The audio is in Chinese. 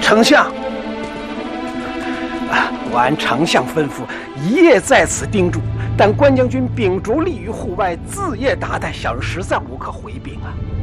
丞相，按丞相吩咐，一夜在此盯住。但关将军秉烛立于户外，自夜达旦，小人实在无可回禀啊。